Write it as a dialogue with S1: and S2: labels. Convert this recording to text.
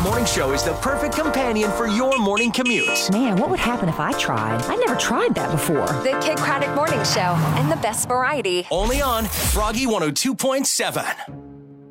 S1: Morning Show is the perfect companion for your morning commute.
S2: Man, what would happen if I tried? I never tried that before.
S3: The Kid Craddock Morning Show and the best variety.
S1: Only on Froggy 102.7.